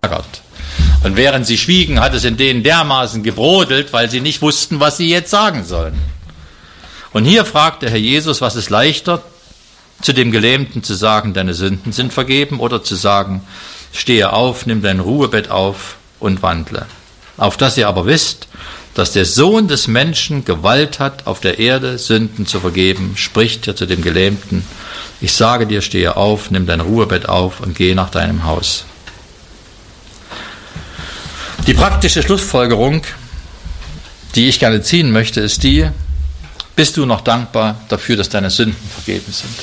Und während sie schwiegen, hat es in denen dermaßen gebrodelt, weil sie nicht wussten, was sie jetzt sagen sollen. Und hier fragt der Herr Jesus, was ist leichter, zu dem Gelähmten zu sagen, deine Sünden sind vergeben, oder zu sagen, stehe auf, nimm dein Ruhebett auf und wandle. Auf dass ihr aber wisst, dass der Sohn des Menschen Gewalt hat, auf der Erde Sünden zu vergeben, spricht er zu dem Gelähmten, ich sage dir, stehe auf, nimm dein Ruhebett auf und geh nach deinem Haus. Die praktische Schlussfolgerung, die ich gerne ziehen möchte, ist die, bist du noch dankbar dafür, dass deine Sünden vergeben sind?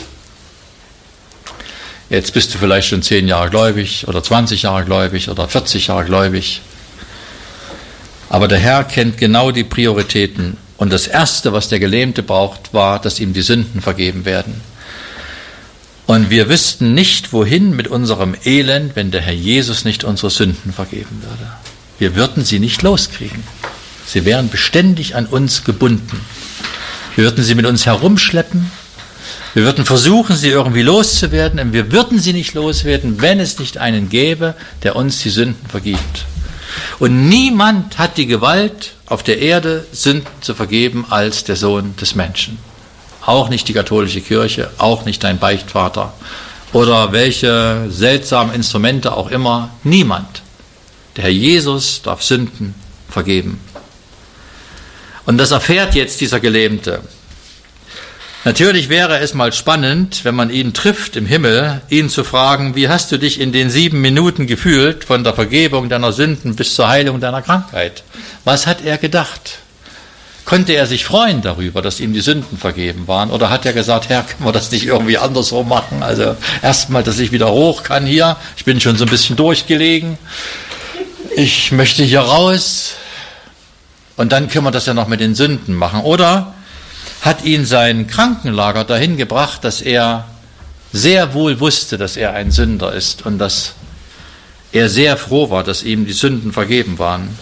Jetzt bist du vielleicht schon 10 Jahre gläubig oder 20 Jahre gläubig oder 40 Jahre gläubig. Aber der Herr kennt genau die Prioritäten. Und das Erste, was der Gelähmte braucht, war, dass ihm die Sünden vergeben werden. Und wir wüssten nicht, wohin mit unserem Elend, wenn der Herr Jesus nicht unsere Sünden vergeben würde. Wir würden sie nicht loskriegen. Sie wären beständig an uns gebunden. Wir würden sie mit uns herumschleppen. Wir würden versuchen, sie irgendwie loszuwerden, und wir würden sie nicht loswerden, wenn es nicht einen gäbe, der uns die Sünden vergibt. Und niemand hat die Gewalt auf der Erde, Sünden zu vergeben, als der Sohn des Menschen. Auch nicht die katholische Kirche, auch nicht dein Beichtvater oder welche seltsamen Instrumente auch immer. Niemand. Der Herr Jesus darf Sünden vergeben. Und das erfährt jetzt dieser Gelähmte. Natürlich wäre es mal spannend, wenn man ihn trifft im Himmel, ihn zu fragen, wie hast du dich in den 7 Minuten gefühlt, von der Vergebung deiner Sünden bis zur Heilung deiner Krankheit? Was hat er gedacht? Konnte er sich freuen darüber, dass ihm die Sünden vergeben waren? Oder hat er gesagt, Herr, können wir das nicht irgendwie andersrum machen? Also erstmal, dass ich wieder hoch kann hier. Ich bin schon so ein bisschen durchgelegen. Ich möchte hier raus. Und dann können wir das ja noch mit den Sünden machen. Oder hat ihn sein Krankenlager dahin gebracht, dass er sehr wohl wusste, dass er ein Sünder ist und dass er sehr froh war, dass ihm die Sünden vergeben waren.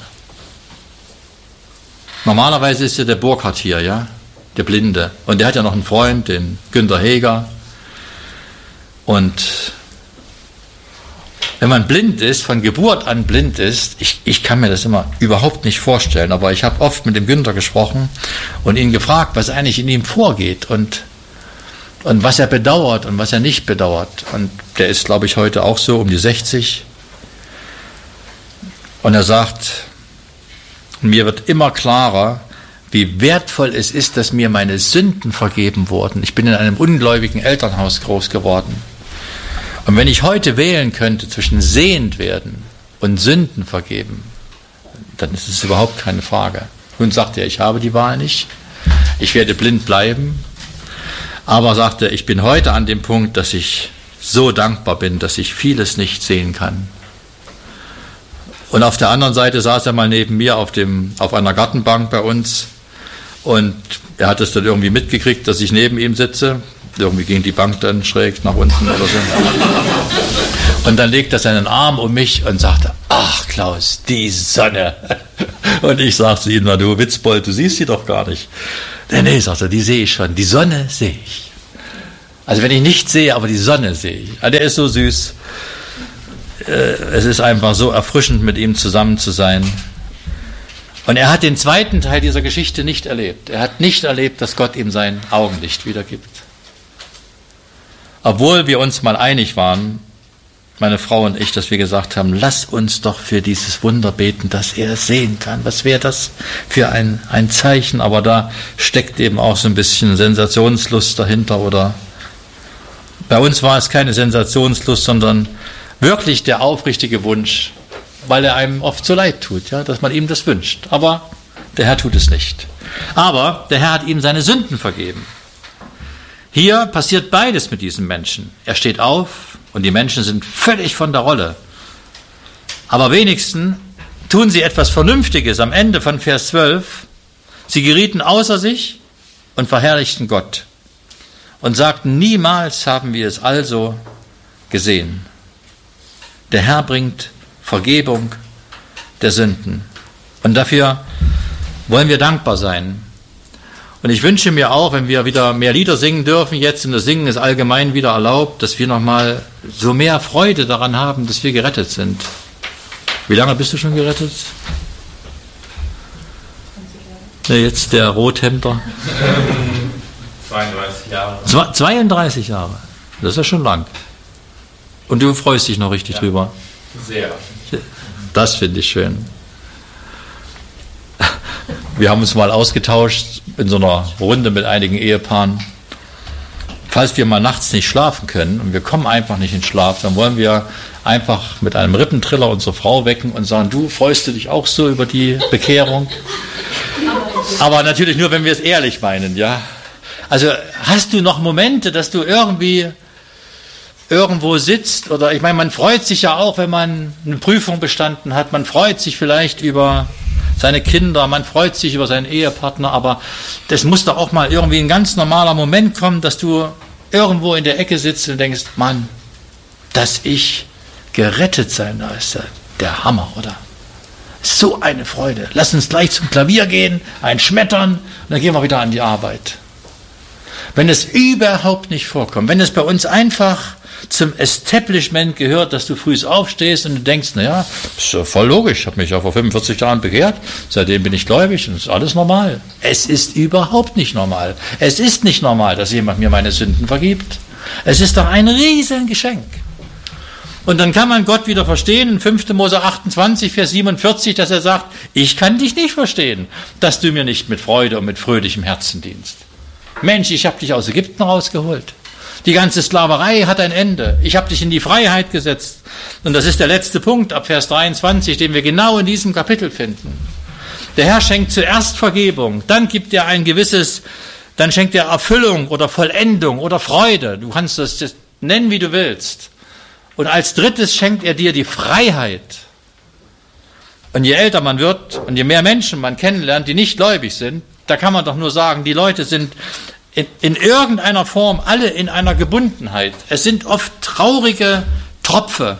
Normalerweise ist ja der Burkhard hier, ja, der Blinde. Und der hat ja noch einen Freund, den Günter Heger. Und wenn man blind ist, von Geburt an blind ist, ich kann mir das immer überhaupt nicht vorstellen, aber ich habe oft mit dem Günter gesprochen und ihn gefragt, was eigentlich in ihm vorgeht und was er bedauert und was er nicht bedauert. Und der ist, glaube ich, heute auch so um die 60. Und er sagt, mir wird immer klarer, wie wertvoll es ist, dass mir meine Sünden vergeben wurden. Ich bin in einem ungläubigen Elternhaus groß geworden. Und wenn ich heute wählen könnte zwischen sehend werden und Sünden vergeben, dann ist es überhaupt keine Frage. Nun sagt er, ich habe die Wahl nicht, ich werde blind bleiben, aber sagt er, ich bin heute an dem Punkt, dass ich so dankbar bin, dass ich vieles nicht sehen kann. Und auf der anderen Seite saß er mal neben mir auf einer Gartenbank bei uns und er hat es dann irgendwie mitgekriegt, dass ich neben ihm sitze. Irgendwie ging die Bank dann schräg nach unten oder so. Und dann legt er seinen Arm um mich und sagte, ach Klaus, die Sonne. Und ich sagte zu ihm, na du Witzbold, du siehst sie doch gar nicht. Nee, sagt er, die sehe ich schon, die Sonne sehe ich. Also wenn ich nichts sehe, aber die Sonne sehe ich. Also der ist so süß. Es ist einfach so erfrischend, mit ihm zusammen zu sein. Und er hat den zweiten Teil dieser Geschichte nicht erlebt. Er hat nicht erlebt, dass Gott ihm sein Augenlicht wiedergibt. Obwohl wir uns mal einig waren, meine Frau und ich, dass wir gesagt haben, lass uns doch für dieses Wunder beten, dass er sehen kann. Was wäre das für ein Zeichen? Aber da steckt eben auch so ein bisschen Sensationslust dahinter. Oder bei uns war es keine Sensationslust, sondern wirklich der aufrichtige Wunsch, weil er einem oft so leid tut, ja, dass man ihm das wünscht. Aber der Herr tut es nicht. Aber der Herr hat ihm seine Sünden vergeben. Hier passiert beides mit diesem Menschen. Er steht auf und die Menschen sind völlig von der Rolle. Aber wenigstens tun sie etwas Vernünftiges. Am Ende von Vers 12, sie gerieten außer sich und verherrlichten Gott und sagten, niemals haben wir es also gesehen. Der Herr bringt Vergebung der Sünden. Und dafür wollen wir dankbar sein. Und ich wünsche mir auch, wenn wir wieder mehr Lieder singen dürfen, jetzt, und das Singen ist allgemein wieder erlaubt, dass wir nochmal so mehr Freude daran haben, dass wir gerettet sind. Wie lange bist du schon gerettet? Ja, jetzt der Rothemder. 32 Jahre. 32 Jahre. Das ist ja schon lang. Und du freust dich noch richtig drüber? Sehr. Das finde ich schön. Wir haben uns mal ausgetauscht in so einer Runde mit einigen Ehepaaren. Falls wir mal nachts nicht schlafen können und wir kommen einfach nicht in Schlaf, dann wollen wir einfach mit einem Rippentriller unsere Frau wecken und sagen, du, freust du dich auch so über die Bekehrung? Aber natürlich nur, wenn wir es ehrlich meinen, ja. Also hast du noch Momente, dass du irgendwo sitzt, oder ich meine, man freut sich ja auch, wenn man eine Prüfung bestanden hat, man freut sich vielleicht über seine Kinder, man freut sich über seinen Ehepartner, aber das muss doch auch mal irgendwie ein ganz normaler Moment kommen, dass du irgendwo in der Ecke sitzt und denkst, Mann, dass ich gerettet sein, da ist der Hammer, oder? So eine Freude. Lass uns gleich zum Klavier gehen, ein Schmettern und dann gehen wir wieder an die Arbeit. Wenn es überhaupt nicht vorkommt, wenn es bei uns einfach zum Establishment gehört, dass du früh aufstehst und du denkst, naja, ist ja voll logisch, ich habe mich ja vor 45 Jahren bekehrt, seitdem bin ich gläubig und ist alles normal. Es ist überhaupt nicht normal. Es ist nicht normal, dass jemand mir meine Sünden vergibt. Es ist doch ein Riesengeschenk. Und dann kann man Gott wieder verstehen, in 5. Mose 28, Vers 47, dass er sagt, ich kann dich nicht verstehen, dass du mir nicht mit Freude und mit fröhlichem Herzen dienst. Mensch, ich habe dich aus Ägypten rausgeholt. Die ganze Sklaverei hat ein Ende. Ich habe dich in die Freiheit gesetzt. Und das ist der letzte Punkt ab Vers 23, den wir genau in diesem Kapitel finden. Der Herr schenkt zuerst Vergebung, dann gibt er dann schenkt er Erfüllung oder Vollendung oder Freude. Du kannst das nennen, wie du willst. Und als drittes schenkt er dir die Freiheit. Und je älter man wird und je mehr Menschen man kennenlernt, die nicht gläubig sind, da kann man doch nur sagen, die Leute sind in irgendeiner Form alle in einer Gebundenheit. Es sind oft traurige Tropfe.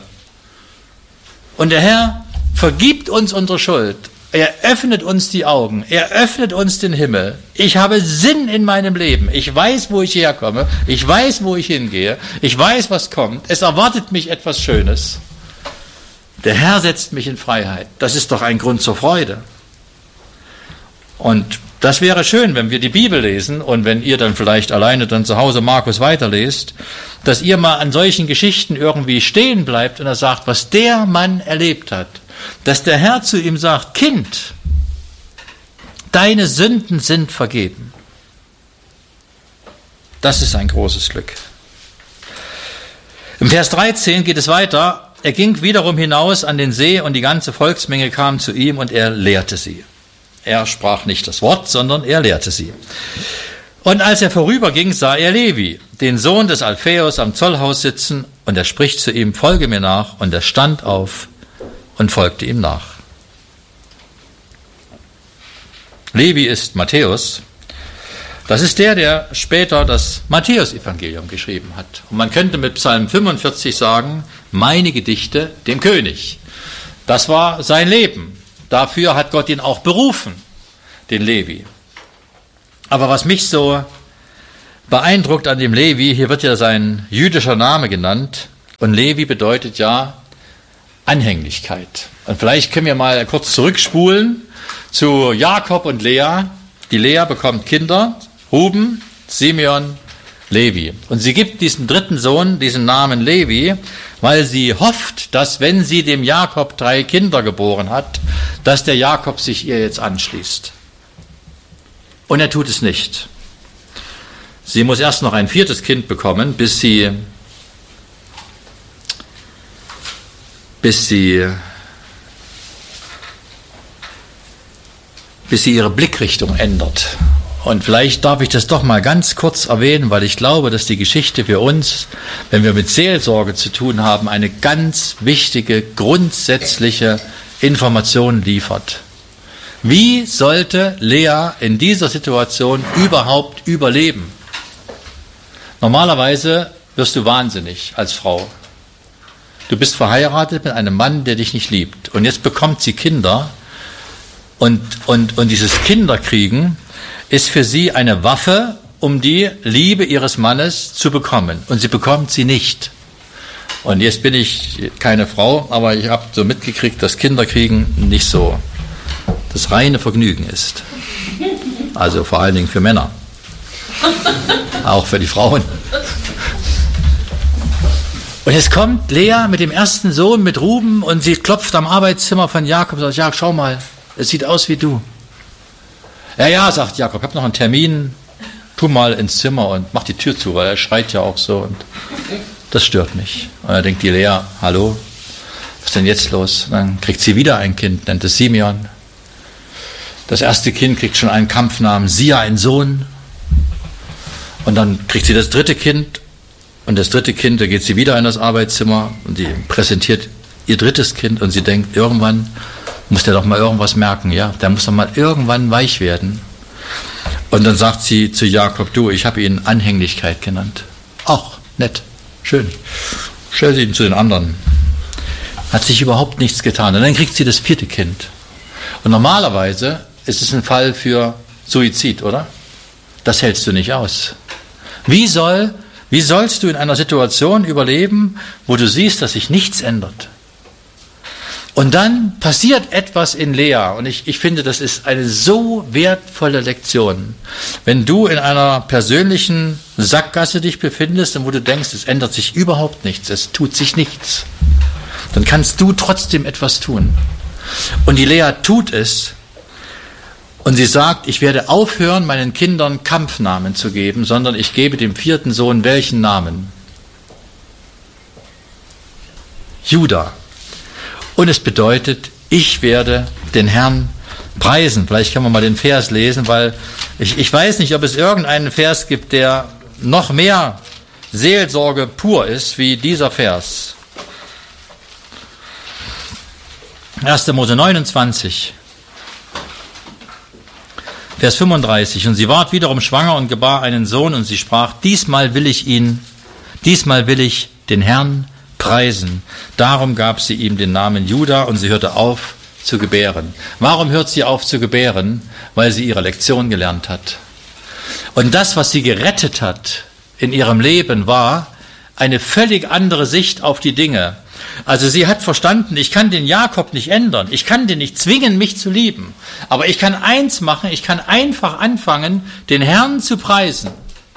Und der Herr vergibt uns unsere Schuld. Er öffnet uns die Augen. Er öffnet uns den Himmel. Ich habe Sinn in meinem Leben. Ich weiß, wo ich herkomme. Ich weiß, wo ich hingehe. Ich weiß, was kommt. Es erwartet mich etwas Schönes. Der Herr setzt mich in Freiheit. Das ist doch ein Grund zur Freude. Und das wäre schön, wenn wir die Bibel lesen und wenn ihr dann vielleicht alleine dann zu Hause Markus weiterlest, dass ihr mal an solchen Geschichten irgendwie stehen bleibt und er sagt, was der Mann erlebt hat. Dass der Herr zu ihm sagt, Kind, deine Sünden sind vergeben. Das ist ein großes Glück. Im Vers 13 geht es weiter. Er ging wiederum hinaus an den See und die ganze Volksmenge kam zu ihm und er lehrte sie. Er sprach nicht das Wort, sondern er lehrte sie. Und als er vorüberging, sah er Levi, den Sohn des Alphaeus, am Zollhaus sitzen, und er spricht zu ihm, folge mir nach, und er stand auf und folgte ihm nach. Levi ist Matthäus. Das ist der später das Matthäus-Evangelium geschrieben hat. Und man könnte mit Psalm 45 sagen, meine Gedichte dem König. Das war sein Leben. Dafür hat Gott ihn auch berufen, den Levi. Aber was mich so beeindruckt an dem Levi, hier wird ja sein jüdischer Name genannt, und Levi bedeutet ja Anhänglichkeit. Und vielleicht können wir mal kurz zurückspulen zu Jakob und Lea. Die Lea bekommt Kinder, Ruben, Simeon, Levi. Und sie gibt diesem dritten Sohn diesen Namen Levi, weil sie hofft, dass wenn sie dem Jakob 3 Kinder geboren hat, dass der Jakob sich ihr jetzt anschließt. Und er tut es nicht. Sie muss erst noch ein 4. Kind bekommen, bis sie ihre Blickrichtung ändert. Und vielleicht darf ich das doch mal ganz kurz erwähnen, weil ich glaube, dass die Geschichte für uns, wenn wir mit Seelsorge zu tun haben, eine ganz wichtige, grundsätzliche Information liefert. Wie sollte Lea in dieser Situation überhaupt überleben? Normalerweise wirst du wahnsinnig als Frau. Du bist verheiratet mit einem Mann, der dich nicht liebt. Und jetzt bekommt sie Kinder. Und dieses Kinderkriegen ist für sie eine Waffe, um die Liebe ihres Mannes zu bekommen. Und sie bekommt sie nicht. Und jetzt bin ich keine Frau, aber ich habe so mitgekriegt, dass Kinderkriegen nicht so das reine Vergnügen ist. Also vor allen Dingen für Männer. Auch für die Frauen. Und jetzt kommt Lea mit dem ersten Sohn, mit Ruben, und sie klopft am Arbeitszimmer von Jakob und sagt, Jakob, schau mal, es sieht aus wie du. Ja, sagt Jakob, ich habe noch einen Termin, tu mal ins Zimmer und mach die Tür zu, weil er schreit ja auch so und das stört mich. Und dann denkt die Lea, hallo, was ist denn jetzt los? Und dann kriegt sie wieder ein Kind, nennt es Simeon. Das erste Kind kriegt schon einen Kampfnamen, Sia, ein Sohn. Und dann kriegt sie das dritte Kind. Und das dritte Kind, da geht sie wieder in das Arbeitszimmer und die präsentiert ihr drittes Kind und sie denkt, irgendwann muss der doch mal irgendwas merken, ja, der muss doch mal irgendwann weich werden. Und dann sagt sie zu Jakob, du, ich habe ihn Anhänglichkeit genannt. Ach, nett, schön. Stell sie ihn zu den anderen. Hat sich überhaupt nichts getan. Und dann kriegt sie das vierte Kind. Und normalerweise ist es ein Fall für Suizid, oder? Das hältst du nicht aus. Wie sollst du in einer Situation überleben, wo du siehst, dass sich nichts ändert? Und dann passiert etwas in Lea, und ich finde, das ist eine so wertvolle Lektion. Wenn du in einer persönlichen Sackgasse dich befindest und wo du denkst, es ändert sich überhaupt nichts, es tut sich nichts, dann kannst du trotzdem etwas tun. Und die Lea tut es. Und sie sagt, ich werde aufhören, meinen Kindern Kampfnamen zu geben, sondern ich gebe dem vierten Sohn welchen Namen? Juda. Und es bedeutet, ich werde den Herrn preisen. Vielleicht kann man mal den Vers lesen, weil ich weiß nicht, ob es irgendeinen Vers gibt, der noch mehr Seelsorge pur ist, wie dieser Vers. 1. Mose 29. Vers 35, und sie ward wiederum schwanger und gebar einen Sohn, und sie sprach, diesmal will ich den Herrn preisen. Darum gab sie ihm den Namen Juda, und sie hörte auf zu gebären. Warum hört sie auf zu gebären? Weil sie ihre Lektion gelernt hat. Und das, was sie gerettet hat in ihrem Leben, war eine völlig andere Sicht auf die Dinge. Also sie hat verstanden, ich kann den Jakob nicht ändern, ich kann den nicht zwingen, mich zu lieben, aber ich kann eins machen, ich kann einfach anfangen, den Herrn zu preisen.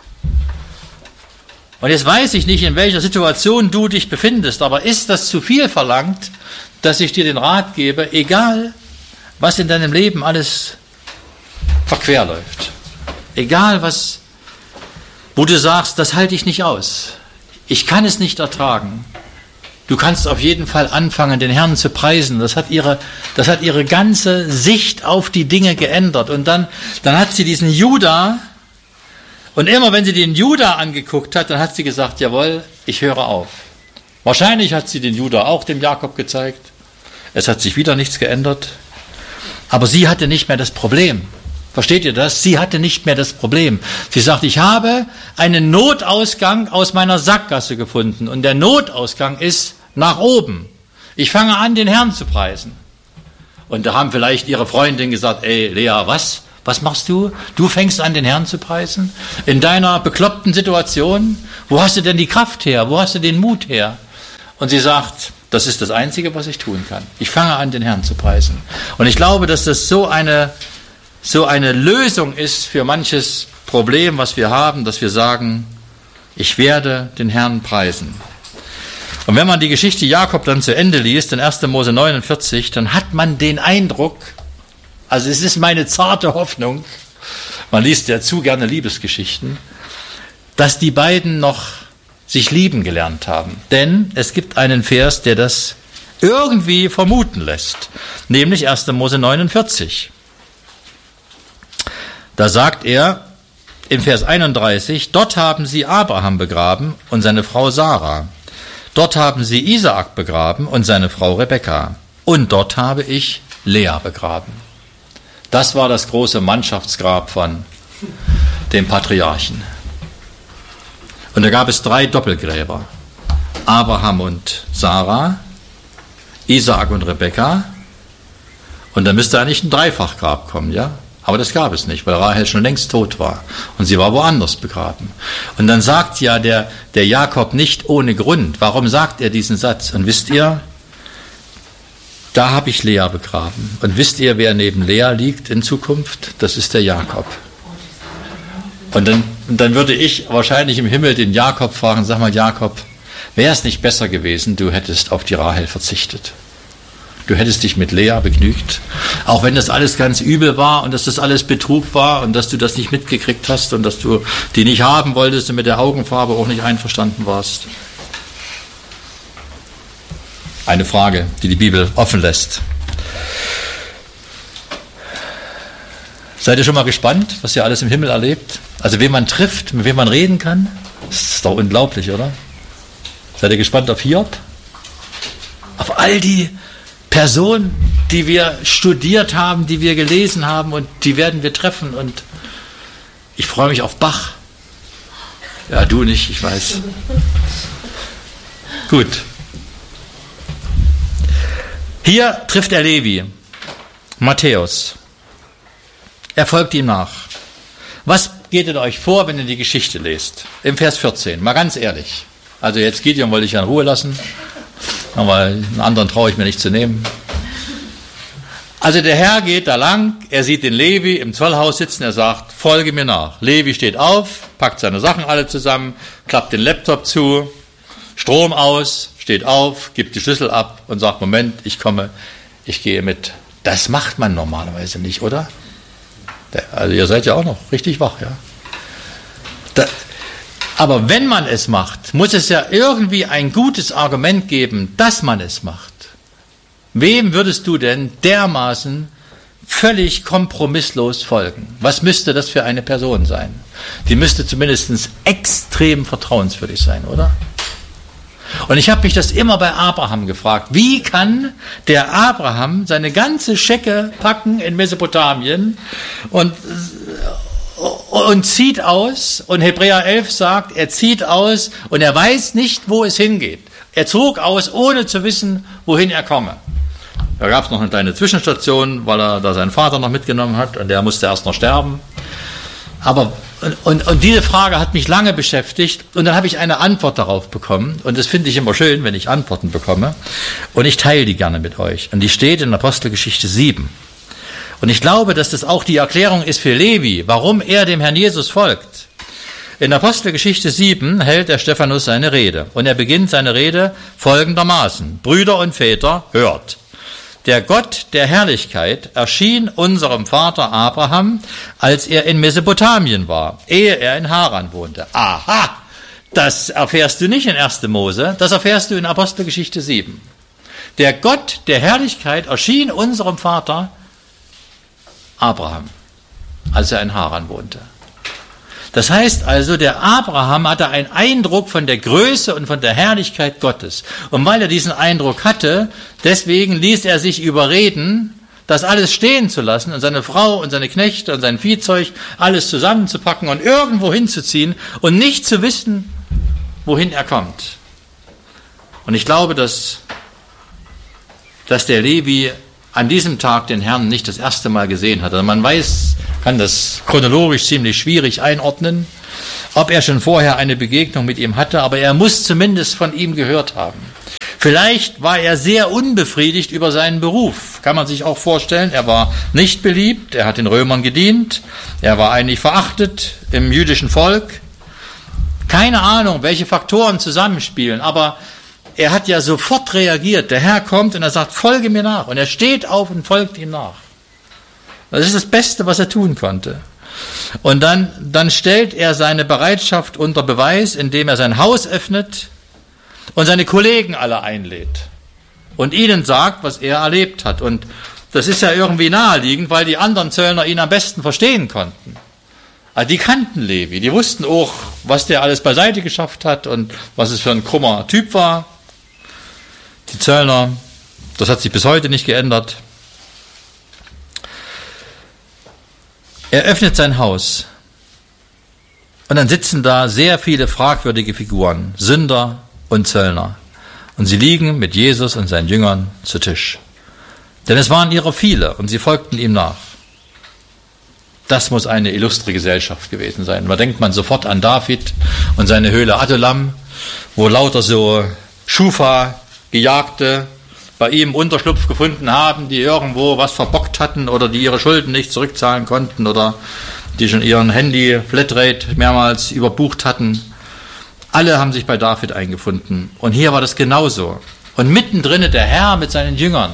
Und jetzt weiß ich nicht, in welcher Situation du dich befindest, aber ist das zu viel verlangt, dass ich dir den Rat gebe, egal was in deinem Leben alles verquer läuft, egal was, wo du sagst, das halte ich nicht aus, ich kann es nicht ertragen. Du kannst auf jeden Fall anfangen, den Herrn zu preisen. Das hat ihre ganze Sicht auf die Dinge geändert. Und dann hat sie diesen Juda, und immer wenn sie den Juda angeguckt hat, dann hat sie gesagt, jawohl, ich höre auf. Wahrscheinlich hat sie den Juda auch dem Jakob gezeigt. Es hat sich wieder nichts geändert. Aber sie hatte nicht mehr das Problem. Versteht ihr das? Sie hatte nicht mehr das Problem. Sie sagt, ich habe einen Notausgang aus meiner Sackgasse gefunden. Und der Notausgang ist nach oben. Ich fange an, den Herrn zu preisen. Und da haben vielleicht ihre Freundin gesagt, ey, Lea, was? Was machst du? Du fängst an, den Herrn zu preisen? In deiner bekloppten Situation? Wo hast du denn die Kraft her? Wo hast du den Mut her? Und sie sagt, das ist das Einzige, was ich tun kann. Ich fange an, den Herrn zu preisen. Und ich glaube, dass das so eine Lösung ist für manches Problem, was wir haben, dass wir sagen, ich werde den Herrn preisen. Und wenn man die Geschichte Jakob dann zu Ende liest, in 1. Mose 49, dann hat man den Eindruck, also es ist meine zarte Hoffnung, man liest ja zu gerne Liebesgeschichten, dass die beiden noch sich lieben gelernt haben. Denn es gibt einen Vers, der das irgendwie vermuten lässt, nämlich 1. Mose 49. Da sagt er im Vers 31, dort haben sie Abraham begraben und seine Frau Sarah. Dort haben sie Isaak begraben und seine Frau Rebekka. Und dort habe ich Lea begraben. Das war das große Mannschaftsgrab von dem Patriarchen. Und da gab es 3 Doppelgräber. Abraham und Sarah, Isaak und Rebekka. Und da müsste eigentlich ein Dreifachgrab kommen, ja? Aber das gab es nicht, weil Rahel schon längst tot war. Und sie war woanders begraben. Und dann sagt ja der Jakob nicht ohne Grund. Warum sagt er diesen Satz? Und wisst ihr, da habe ich Lea begraben. Und wisst ihr, wer neben Lea liegt in Zukunft? Das ist der Jakob. Und dann würde ich wahrscheinlich im Himmel den Jakob fragen, sag mal Jakob, wäre es nicht besser gewesen, du hättest auf die Rahel verzichtet? Du hättest dich mit Lea begnügt, auch wenn das alles ganz übel war und dass das alles Betrug war und dass du das nicht mitgekriegt hast und dass du die nicht haben wolltest und mit der Augenfarbe auch nicht einverstanden warst. Eine Frage, die die Bibel offen lässt. Seid ihr schon mal gespannt, was ihr alles im Himmel erlebt? Also wen man trifft, mit wem man reden kann? Das ist doch unglaublich, oder? Seid ihr gespannt auf Hiob? Auf all die Personen, die wir studiert haben, die wir gelesen haben und die werden wir treffen. Und ich freue mich auf Bach. Ja, du nicht, ich weiß. Gut. Hier trifft er Levi, Matthäus. Er folgt ihm nach. Was geht in euch vor, wenn ihr die Geschichte lest? Im Vers 14, mal ganz ehrlich. Also jetzt Gideon wollte ich ja in Ruhe lassen, aber einen anderen traue ich mir nicht zu nehmen. Also der Herr geht da lang, er sieht den Levi im Zollhaus sitzen, er sagt, folge mir nach. Levi steht auf, packt seine Sachen alle zusammen, klappt den Laptop zu, Strom aus, steht auf, gibt die Schlüssel ab und sagt, Moment, ich komme, ich gehe mit. Das macht man normalerweise nicht, oder? Also ihr seid ja auch noch richtig wach, ja. Aber wenn man es macht, muss es ja irgendwie ein gutes Argument geben, dass man es macht. Wem würdest du denn dermaßen völlig kompromisslos folgen? Was müsste das für eine Person sein? Die müsste zumindest extrem vertrauenswürdig sein, oder? Und ich habe mich das immer bei Abraham gefragt. Wie kann der Abraham seine ganze Schecke packen in Mesopotamien und zieht aus? Und Hebräer 11 sagt, er zieht aus und er weiß nicht, wo es hingeht. Er zog aus, ohne zu wissen, wohin er komme. Da gab es noch eine kleine Zwischenstation, weil er da seinen Vater noch mitgenommen hat und der musste erst noch sterben. Aber und diese Frage hat mich lange beschäftigt und dann habe ich eine Antwort darauf bekommen und das finde ich immer schön, wenn ich Antworten bekomme und ich teile die gerne mit euch und die steht in Apostelgeschichte 7 und ich glaube, dass das auch die Erklärung ist für Levi, warum er dem Herrn Jesus folgt. In Apostelgeschichte 7 hält der Stephanus seine Rede und er beginnt seine Rede folgendermaßen: Brüder und Väter, hört! Der Gott der Herrlichkeit erschien unserem Vater Abraham, als er in Mesopotamien war, ehe er in Haran wohnte. Aha, das erfährst du nicht in 1. Mose, das erfährst du in Apostelgeschichte 7. Der Gott der Herrlichkeit erschien unserem Vater Abraham, als er in Haran wohnte. Das heißt also, der Abraham hatte einen Eindruck von der Größe und von der Herrlichkeit Gottes. Und weil er diesen Eindruck hatte, deswegen ließ er sich überreden, das alles stehen zu lassen und seine Frau und seine Knechte und sein Viehzeug alles zusammenzupacken und irgendwo hinzuziehen und nicht zu wissen, wohin er kommt. Und ich glaube, dass der Levi an diesem Tag den Herrn nicht das erste Mal gesehen hat. Also man kann das chronologisch ziemlich schwierig einordnen, ob er schon vorher eine Begegnung mit ihm hatte, aber er muss zumindest von ihm gehört haben. Vielleicht war er sehr unbefriedigt über seinen Beruf, kann man sich auch vorstellen. Er war nicht beliebt, er hat den Römern gedient, er war eigentlich verachtet im jüdischen Volk. Keine Ahnung, welche Faktoren zusammenspielen, aber er hat ja sofort reagiert. Der Herr kommt und er sagt, folge mir nach. Und er steht auf und folgt ihm nach. Das ist das Beste, was er tun konnte. Und dann stellt er seine Bereitschaft unter Beweis, indem er sein Haus öffnet und seine Kollegen alle einlädt. Und ihnen sagt, was er erlebt hat. Und das ist ja irgendwie naheliegend, weil die anderen Zöllner ihn am besten verstehen konnten. Also die kannten Levi, die wussten auch, was der alles beiseite geschafft hat und was es für ein krummer Typ war. Die Zöllner, das hat sich bis heute nicht geändert. Er öffnet sein Haus und dann sitzen da sehr viele fragwürdige Figuren, Sünder und Zöllner. Und sie liegen mit Jesus und seinen Jüngern zu Tisch. Denn es waren ihrer viele und sie folgten ihm nach. Das muss eine illustre Gesellschaft gewesen sein. Da denkt man sofort an David und seine Höhle Adullam, wo lauter so Schufa-Gejagte bei ihm Unterschlupf gefunden haben, die irgendwo was verbockt hatten oder die ihre Schulden nicht zurückzahlen konnten oder die schon ihren Handy-Flatrate mehrmals überbucht hatten. Alle haben sich bei David eingefunden. Und hier war das genauso. Und mittendrin der Herr mit seinen Jüngern.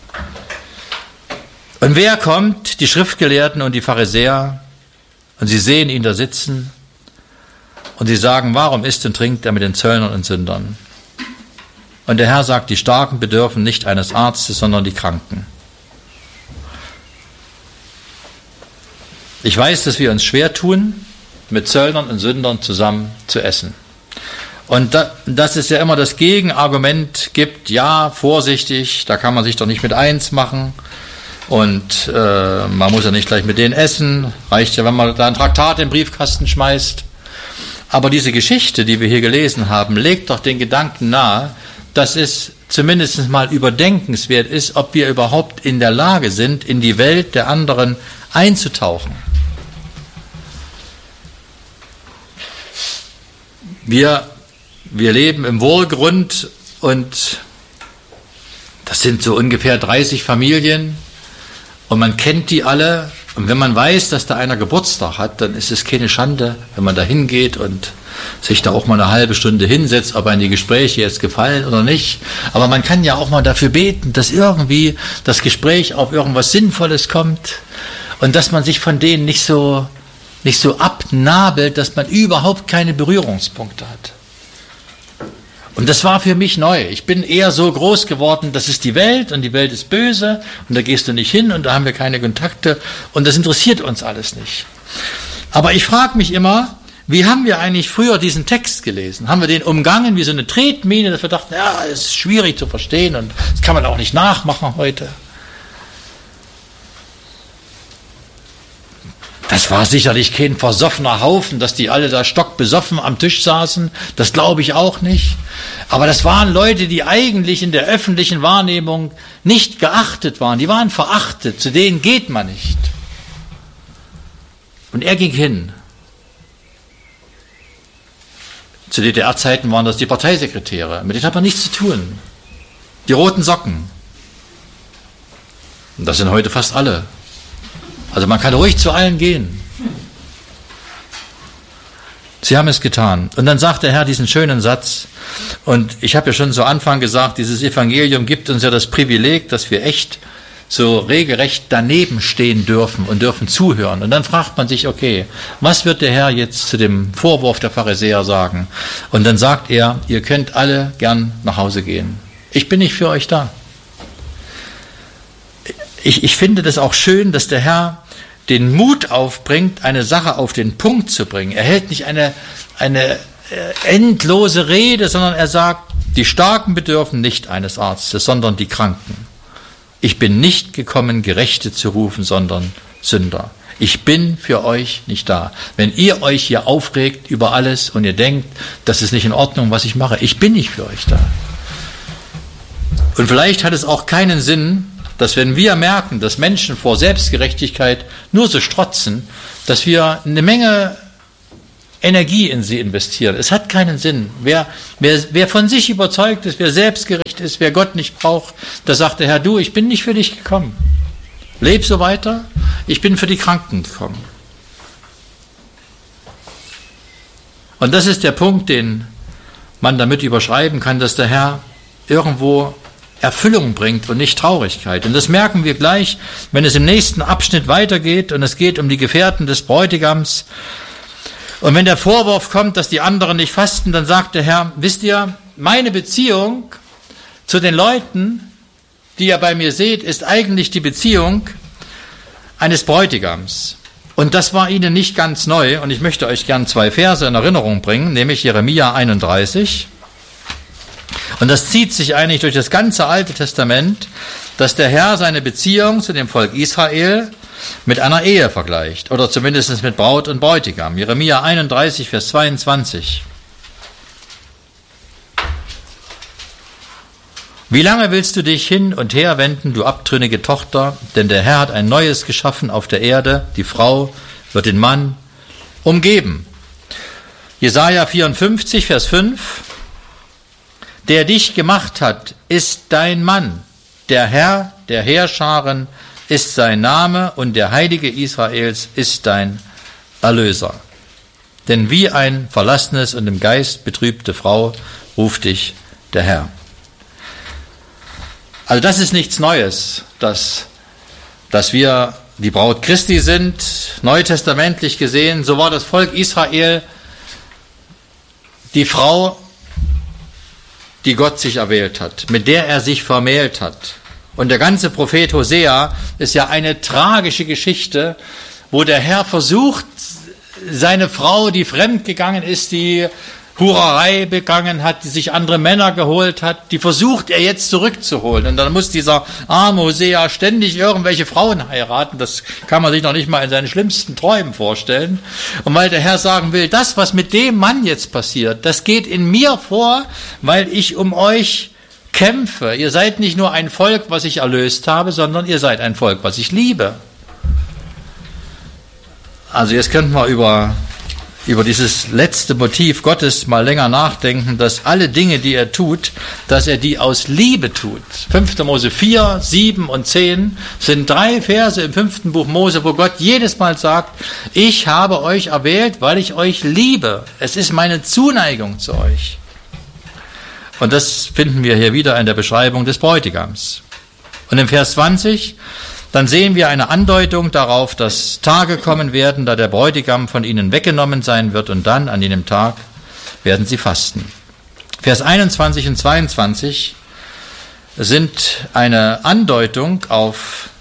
Und wer kommt? Die Schriftgelehrten und die Pharisäer. Und sie sehen ihn da sitzen. Und sie sagen, warum isst und trinkt er mit den Zöllnern und Sündern? Und der Herr sagt, die Starken bedürfen nicht eines Arztes, sondern die Kranken. Ich weiß, dass wir uns schwer tun, mit Zöllnern und Sündern zusammen zu essen. Und dass es ja immer das Gegenargument gibt, ja, vorsichtig, da kann man sich doch nicht mit eins machen und man muss ja nicht gleich mit denen essen, reicht ja, wenn man da ein Traktat in den Briefkasten schmeißt. Aber diese Geschichte, die wir hier gelesen haben, legt doch den Gedanken nahe, dass es zumindest mal überdenkenswert ist, ob wir überhaupt in der Lage sind, in die Welt der anderen einzutauchen. Wir leben im Wohlgrund und das sind so ungefähr 30 Familien und man kennt die alle. Und wenn man weiß, dass da einer Geburtstag hat, dann ist es keine Schande, wenn man da hingeht und sich da auch mal eine halbe Stunde hinsetzt, ob einem die Gespräche jetzt gefallen oder nicht. Aber man kann ja auch mal dafür beten, dass irgendwie das Gespräch auf irgendwas Sinnvolles kommt und dass man sich von denen nicht so abnabelt, dass man überhaupt keine Berührungspunkte hat. Und das war für mich neu. Ich bin eher so groß geworden, das ist die Welt und die Welt ist böse und da gehst du nicht hin und da haben wir keine Kontakte und das interessiert uns alles nicht. Aber ich frage mich immer, wie haben wir eigentlich früher diesen Text gelesen? Haben wir den umgangen wie so eine Tretmine, dass wir dachten, ja, es ist schwierig zu verstehen und das kann man auch nicht nachmachen heute? Das war sicherlich kein versoffener Haufen, dass die alle da stockbesoffen am Tisch saßen. Das glaube ich auch nicht. Aber das waren Leute, die eigentlich in der öffentlichen Wahrnehmung nicht geachtet waren. Die waren verachtet. Zu denen geht man nicht. Und er ging hin. Zu DDR-Zeiten waren das die Parteisekretäre. Mit denen hat man nichts zu tun. Die roten Socken. Und das sind heute fast alle. Also man kann ruhig zu allen gehen. Sie haben es getan. Und dann sagt der Herr diesen schönen Satz, und ich habe ja schon zu Anfang gesagt, dieses Evangelium gibt uns ja das Privileg, dass wir echt so regelrecht daneben stehen dürfen und dürfen zuhören. Und dann fragt man sich, okay, was wird der Herr jetzt zu dem Vorwurf der Pharisäer sagen? Und dann sagt er, ihr könnt alle gern nach Hause gehen. Ich bin nicht für euch da. Ich finde das auch schön, dass der Herr den Mut aufbringt, eine Sache auf den Punkt zu bringen. Er hält nicht eine endlose Rede, sondern er sagt, die Starken bedürfen nicht eines Arztes, sondern die Kranken. Ich bin nicht gekommen, Gerechte zu rufen, sondern Sünder. Ich bin für euch nicht da. Wenn ihr euch hier aufregt über alles und ihr denkt, das ist nicht in Ordnung, was ich mache, ich bin nicht für euch da. Und vielleicht hat es auch keinen Sinn, dass wenn wir merken, dass Menschen vor Selbstgerechtigkeit nur so strotzen, dass wir eine Menge Energie in sie investieren. Es hat keinen Sinn. Wer von sich überzeugt ist, wer selbstgerecht ist, wer Gott nicht braucht, da sagt der Herr, du, ich bin nicht für dich gekommen. Leb so weiter, ich bin für die Kranken gekommen. Und das ist der Punkt, den man damit überschreiben kann, dass der Herr irgendwo Erfüllung bringt und nicht Traurigkeit. Und das merken wir gleich, wenn es im nächsten Abschnitt weitergeht und es geht um die Gefährten des Bräutigams. Und wenn der Vorwurf kommt, dass die anderen nicht fasten, dann sagt der Herr, wisst ihr, meine Beziehung zu den Leuten, die ihr bei mir seht, ist eigentlich die Beziehung eines Bräutigams. Und das war ihnen nicht ganz neu. Und ich möchte euch gern 2 Verse in Erinnerung bringen, nämlich Jeremia 31. Und das zieht sich eigentlich durch das ganze Alte Testament, dass der Herr seine Beziehung zu dem Volk Israel mit einer Ehe vergleicht, oder zumindest mit Braut und Bräutigam. Jeremia 31, Vers 22. Wie lange willst du dich hin und her wenden, du abtrünnige Tochter? Denn der Herr hat ein Neues geschaffen auf der Erde. Die Frau wird den Mann umgeben. Jesaja 54, Vers 5. Der dich gemacht hat, ist dein Mann. Der Herr der Heerscharen ist sein Name und der Heilige Israels ist dein Erlöser. Denn wie ein verlassenes und im Geist betrübte Frau ruft dich der Herr. Also das ist nichts Neues, dass wir die Braut Christi sind, neutestamentlich gesehen. So war das Volk Israel die Frau, die Gott sich erwählt hat, mit der er sich vermählt hat. Und der ganze Prophet Hosea ist ja eine tragische Geschichte, wo der Herr versucht, seine Frau, die fremdgegangen ist, die Hurerei begangen hat, die sich andere Männer geholt hat, die versucht er jetzt zurückzuholen. Und dann muss dieser arme Hosea ständig irgendwelche Frauen heiraten. Das kann man sich noch nicht mal in seinen schlimmsten Träumen vorstellen. Und weil der Herr sagen will, das, was mit dem Mann jetzt passiert, das geht in mir vor, weil ich um euch kämpfe. Ihr seid nicht nur ein Volk, was ich erlöst habe, sondern ihr seid ein Volk, was ich liebe. Also jetzt könnten wir über dieses letzte Motiv Gottes mal länger nachdenken, dass alle Dinge, die er tut, dass er die aus Liebe tut. 5. Mose 4, 7 und 10 sind 3 Verse im 5. Buch Mose, wo Gott jedes Mal sagt, ich habe euch erwählt, weil ich euch liebe. Es ist meine Zuneigung zu euch. Und das finden wir hier wieder in der Beschreibung des Bräutigams. Und im Vers 20, dann sehen wir eine Andeutung darauf, dass Tage kommen werden, da der Bräutigam von ihnen weggenommen sein wird und dann an jenem Tag werden sie fasten. Vers 21 und 22 sind eine Andeutung auf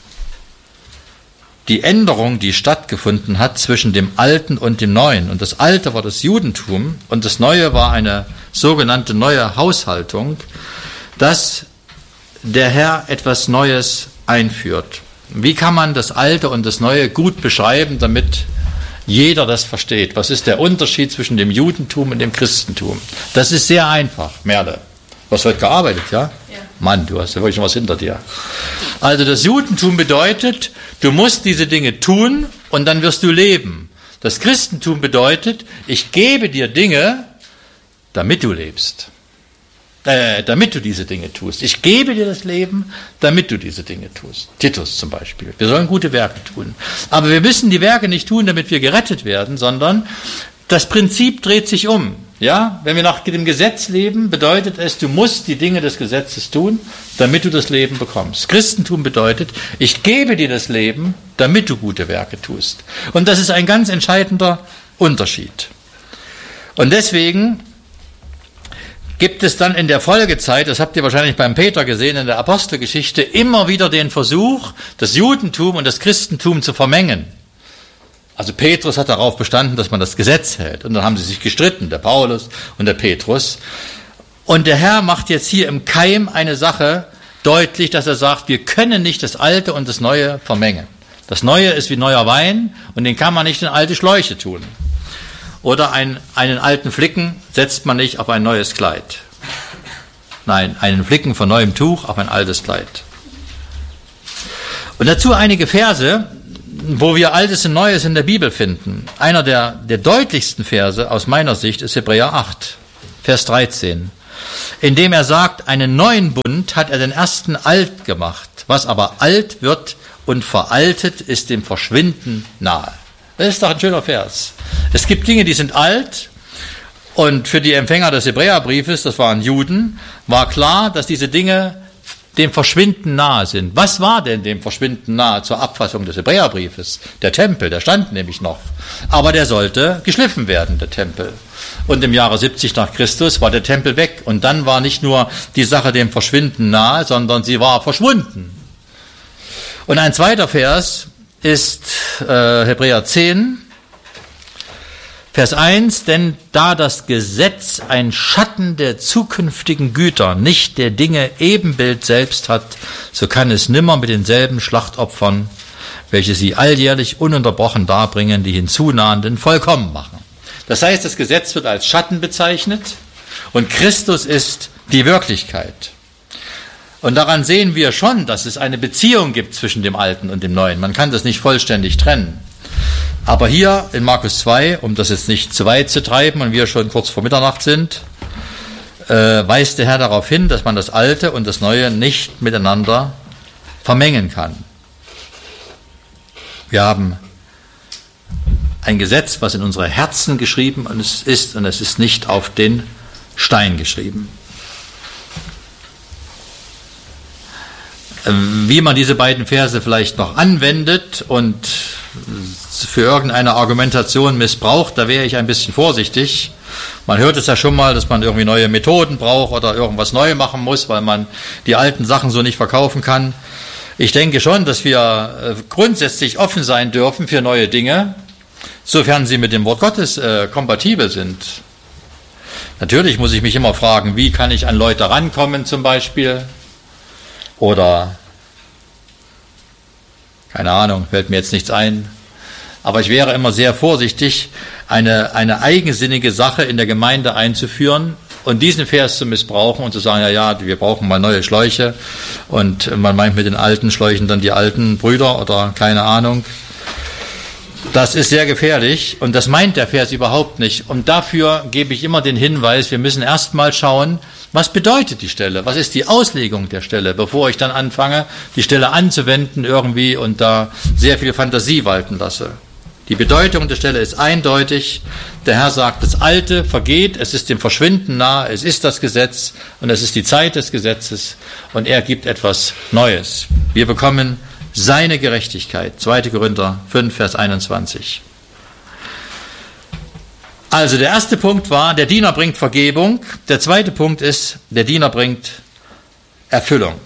die Änderung, die stattgefunden hat zwischen dem Alten und dem Neuen. Und das Alte war das Judentum und das Neue war eine sogenannte neue Haushaltung, dass der Herr etwas Neues einführt. Wie kann man das Alte und das Neue gut beschreiben, damit jeder das versteht? Was ist der Unterschied zwischen dem Judentum und dem Christentum? Das ist sehr einfach, Merle. Du hast heute gearbeitet, ja? Ja. Mann, du hast ja wirklich noch was hinter dir. Also das Judentum bedeutet, du musst diese Dinge tun und dann wirst du leben. Das Christentum bedeutet, ich gebe dir Dinge, damit du lebst. Damit du diese Dinge tust. Ich gebe dir das Leben, damit du diese Dinge tust. Titus zum Beispiel. Wir sollen gute Werke tun. Aber wir müssen die Werke nicht tun, damit wir gerettet werden, sondern das Prinzip dreht sich um. Ja? Wenn wir nach dem Gesetz leben, bedeutet es, du musst die Dinge des Gesetzes tun, damit du das Leben bekommst. Christentum bedeutet, ich gebe dir das Leben, damit du gute Werke tust. Und das ist ein ganz entscheidender Unterschied. Und deswegen gibt es dann in der Folgezeit, das habt ihr wahrscheinlich beim Peter gesehen in der Apostelgeschichte, immer wieder den Versuch, das Judentum und das Christentum zu vermengen. Also Petrus hat darauf bestanden, dass man das Gesetz hält. Und dann haben sie sich gestritten, der Paulus und der Petrus. Und der Herr macht jetzt hier im Keim eine Sache deutlich, dass er sagt, wir können nicht das Alte und das Neue vermengen. Das Neue ist wie neuer Wein und den kann man nicht in alte Schläuche tun. Oder einen alten Flicken setzt man nicht auf ein neues Kleid. Nein, einen Flicken von neuem Tuch auf ein altes Kleid. Und dazu einige Verse, wo wir Altes und Neues in der Bibel finden. Einer der deutlichsten Verse aus meiner Sicht ist Hebräer 8, Vers 13. In dem er sagt, einen neuen Bund hat er den ersten alt gemacht. Was aber alt wird und veraltet, ist dem Verschwinden nahe. Das ist doch ein schöner Vers. Es gibt Dinge, die sind alt und für die Empfänger des Hebräerbriefes, das waren Juden, war klar, dass diese Dinge dem Verschwinden nahe sind. Was war denn dem Verschwinden nahe zur Abfassung des Hebräerbriefes? Der Tempel, der stand nämlich noch. Aber der sollte geschliffen werden, der Tempel. Und im Jahre 70 nach Christus war der Tempel weg. Und dann war nicht nur die Sache dem Verschwinden nahe, sondern sie war verschwunden. Und ein zweiter Vers ist Hebräer 10, Vers 1, denn da das Gesetz ein Schatten der zukünftigen Güter, nicht der Dinge Ebenbild selbst hat, so kann es nimmer mit denselben Schlachtopfern, welche sie alljährlich ununterbrochen darbringen, die Hinzunahenden vollkommen machen. Das heißt, das Gesetz wird als Schatten bezeichnet und Christus ist die Wirklichkeit. Und daran sehen wir schon, dass es eine Beziehung gibt zwischen dem Alten und dem Neuen. Man kann das nicht vollständig trennen. Aber hier in Markus 2, um das jetzt nicht zu weit zu treiben und wir schon kurz vor Mitternacht sind, weist der Herr darauf hin, dass man das Alte und das Neue nicht miteinander vermengen kann. Wir haben ein Gesetz, was in unsere Herzen geschrieben ist, und es ist nicht auf den Stein geschrieben. Wie man diese beiden Verse vielleicht noch anwendet und für irgendeine Argumentation missbraucht, da wäre ich ein bisschen vorsichtig. Man hört es ja schon mal, dass man irgendwie neue Methoden braucht oder irgendwas neu machen muss, weil man die alten Sachen so nicht verkaufen kann. Ich denke schon, dass wir grundsätzlich offen sein dürfen für neue Dinge, sofern sie mit dem Wort Gottes kompatibel sind. Natürlich muss ich mich immer fragen, wie kann ich an Leute rankommen zum Beispiel? Oder, keine Ahnung, fällt mir jetzt nichts ein. Aber ich wäre immer sehr vorsichtig, eine eigensinnige Sache in der Gemeinde einzuführen und diesen Vers zu missbrauchen und zu sagen, ja, wir brauchen mal neue Schläuche und man meint mit den alten Schläuchen dann die alten Brüder oder keine Ahnung. Das ist sehr gefährlich und das meint der Vers überhaupt nicht. Und dafür gebe ich immer den Hinweis, wir müssen erst mal schauen, was bedeutet die Stelle? Was ist die Auslegung der Stelle, bevor ich dann anfange, die Stelle anzuwenden irgendwie und da sehr viel Fantasie walten lasse? Die Bedeutung der Stelle ist eindeutig. Der Herr sagt, das Alte vergeht, es ist dem Verschwinden nahe, es ist das Gesetz und es ist die Zeit des Gesetzes und er gibt etwas Neues. Wir bekommen seine Gerechtigkeit. 2. Korinther 5, Vers 21. Also der erste Punkt war, der Diener bringt Vergebung. Der zweite Punkt ist, der Diener bringt Erfüllung.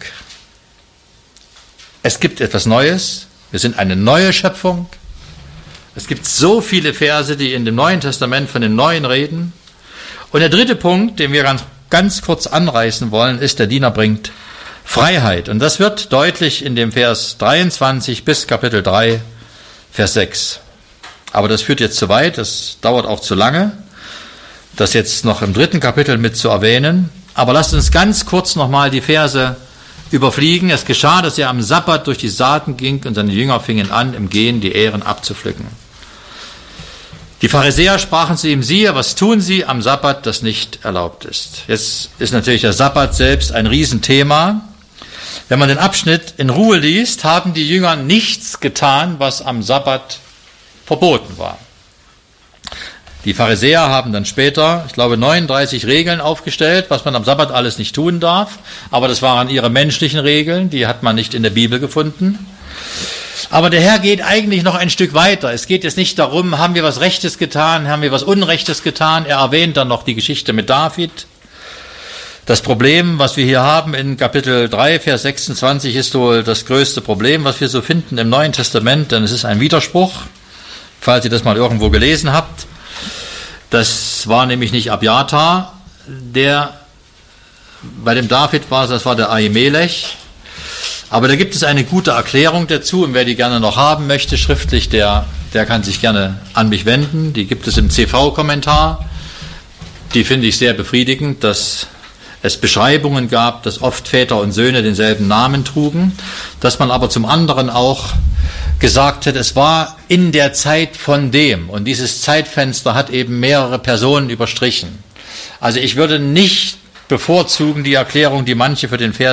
Es gibt etwas Neues. Wir sind eine neue Schöpfung. Es gibt so viele Verse, die in dem Neuen Testament von dem Neuen reden. Und der dritte Punkt, den wir ganz kurz anreißen wollen, ist, der Diener bringt Freiheit. Und das wird deutlich in dem Vers 23 bis Kapitel 3, Vers 6. Aber das führt jetzt zu weit, das dauert auch zu lange, das jetzt noch im 3. Kapitel mit zu erwähnen. Aber lasst uns ganz kurz nochmal die Verse überfliegen. Es geschah, dass er am Sabbat durch die Saaten ging und seine Jünger fingen an, im Gehen die Ähren abzupflücken. Die Pharisäer sprachen zu ihm, siehe, was tun sie am Sabbat, das nicht erlaubt ist. Jetzt ist natürlich der Sabbat selbst ein Riesenthema. Wenn man den Abschnitt in Ruhe liest, haben die Jünger nichts getan, was am Sabbat verboten war. Die Pharisäer haben dann später, ich glaube, 39 Regeln aufgestellt, was man am Sabbat alles nicht tun darf. Aber das waren ihre menschlichen Regeln, die hat man nicht in der Bibel gefunden. Aber der Herr geht eigentlich noch ein Stück weiter. Es geht jetzt nicht darum, haben wir was Rechtes getan, haben wir was Unrechtes getan. Er erwähnt dann noch die Geschichte mit David. Das Problem, was wir hier haben in Kapitel 3, Vers 26, ist wohl das größte Problem, was wir so finden im Neuen Testament, denn es ist ein Widerspruch, falls ihr das mal irgendwo gelesen habt. Das war nämlich nicht Abjatar, der bei dem David war, das war der Ahimelech. Aber da gibt es eine gute Erklärung dazu und wer die gerne noch haben möchte, schriftlich, der kann sich gerne an mich wenden. Die gibt es im CV-Kommentar. Die finde ich sehr befriedigend, dass es Beschreibungen gab, dass oft Väter und Söhne denselben Namen trugen, dass man aber zum anderen auch gesagt hat, es war in der Zeit von dem und dieses Zeitfenster hat eben mehrere Personen überstrichen. Also ich würde nicht bevorzugen die Erklärung, die manche für den Vers